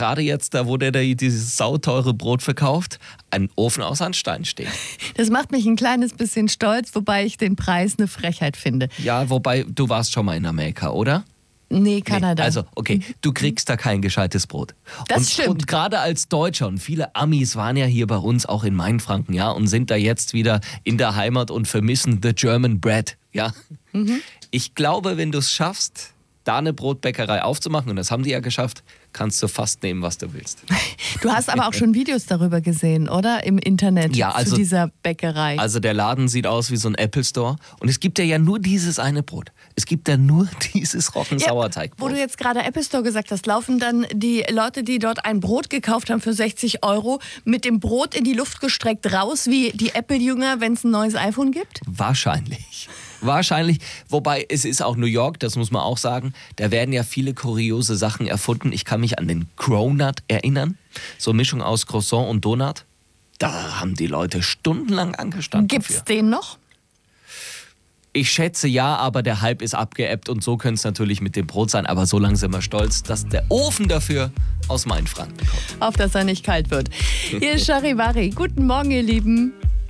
gerade jetzt, da wo der dieses sauteure Brot verkauft, ein Ofen aus Sandstein steht. Das macht mich ein kleines bisschen stolz, wobei ich den Preis eine Frechheit finde. Ja, wobei, du warst schon mal in Amerika, oder? Nee, Kanada. Nee, also, okay, du kriegst da kein gescheites Brot. Das stimmt. Und gerade als Deutscher, und viele Amis waren ja hier bei uns auch in Mainfranken, ja, und sind da jetzt wieder in der Heimat und vermissen the German bread, ja. Ich glaube, wenn du es schaffst, da eine Brotbäckerei aufzumachen, und das haben die ja geschafft, kannst du fast nehmen, was du willst. Du hast aber auch schon Videos darüber gesehen, oder? Im Internet Ja, also, zu dieser Bäckerei. Also der Laden sieht aus wie so ein Apple Store. Und es gibt ja nur dieses eine Brot. Es gibt ja nur dieses Roggensauerteigbrot. Wo du jetzt gerade Apple Store gesagt hast, laufen dann die Leute, die dort ein Brot gekauft haben für 60 €, mit dem Brot in die Luft gestreckt raus, wie die Apple-Jünger, wenn es ein neues iPhone gibt? Wahrscheinlich. Wobei es ist auch New York, das muss man auch sagen. Da werden ja viele kuriose Sachen erfunden. Ich kann mich an den Cronut erinnern. So eine Mischung aus Croissant und Donut. Da haben die Leute stundenlang angestanden. Gibt's den noch? Ich schätze ja, aber der Hype ist abgeebbt und so könnte es natürlich mit dem Brot sein. Aber so lange sind wir stolz, dass der Ofen dafür aus Mainfranken kommt. Auf dass er nicht kalt wird. Hier ist Charivari. Guten Morgen, ihr Lieben.